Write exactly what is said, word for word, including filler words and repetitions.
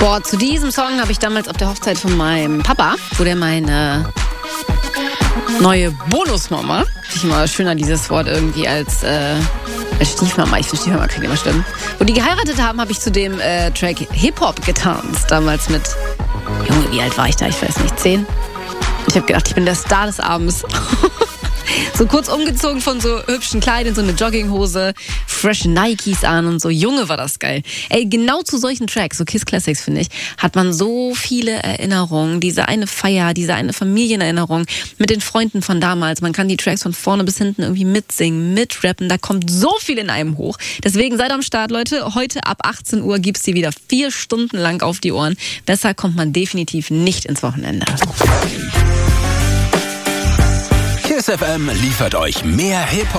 Boah, zu diesem Song habe ich damals auf der Hochzeit von meinem Papa, wo der meine neue Bonusmama, ich immer schöner dieses Wort irgendwie als, äh, als Stiefmama, ich finde Stiefmama klingt immer schlimm, wo die geheiratet haben, habe ich zu dem äh, Track Hip-Hop getanzt, damals mit, Junge, wie alt war ich da, ich weiß nicht, zehn? Ich habe gedacht, ich bin der Star des Abends. So kurz umgezogen von so hübschen Kleidern, so eine Jogginghose, fresh Nikes an und so. Junge, war das geil. Ey, genau zu solchen Tracks, so Kiss Classics, finde ich, hat man so viele Erinnerungen. Diese eine Feier, diese eine Familienerinnerung mit den Freunden von damals. Man kann die Tracks von vorne bis hinten irgendwie mitsingen, mitrappen. Da kommt so viel in einem hoch. Deswegen seid am Start, Leute. Heute ab achtzehn Uhr gibt's die wieder vier Stunden lang auf die Ohren. Besser kommt man definitiv nicht ins Wochenende. Kiss F M liefert euch mehr Hip-Hop.